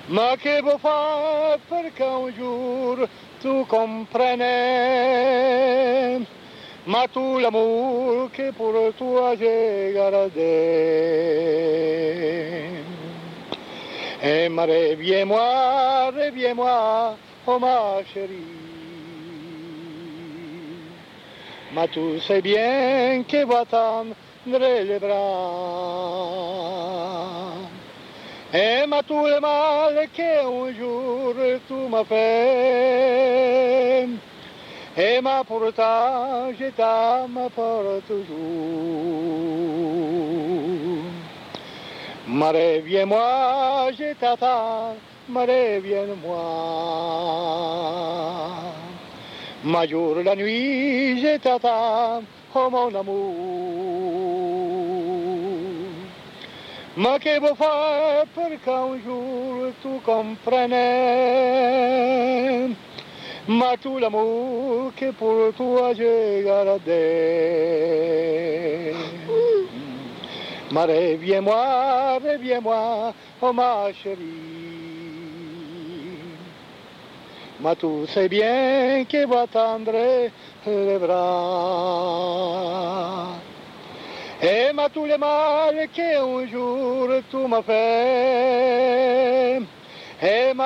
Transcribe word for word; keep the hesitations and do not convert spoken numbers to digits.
Ma che vuoi fare perché un giorno tu comprene, ma tu l'amore che pure tu hai llegado de. Et ma reviens-moi, reviens-moi, oh ma chérie. Ma tu sais bien que va tendre les bras. Et ma tout le mal qu'un jour tu m'as fait. Et ma pourtant je t'aime pour toujours. Ma reviens-moi, je t'attends, ma reviens-moi. Ma jour la nuit, je t'attends, oh mon amour. Ma che vuoi fare perché un giorno tu comprene, ma tu l'amore che pure tu hai llegado a de. Ma reviens-moi, reviens-moi, oh ma chérie. Ma tu sais bien que va tendre les bras. Et ma tout le mal qu'un jour tu m'as fait. Et ma